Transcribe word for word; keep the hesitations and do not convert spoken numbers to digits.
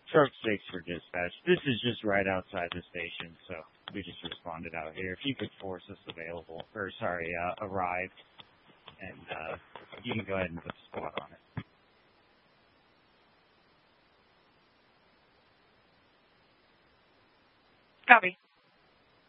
Truck six for dispatch. This is just right outside the station, so we just responded out here. If you could force us available, or sorry, uh, arrive, and uh, you can go ahead and put the squad on it. Copy.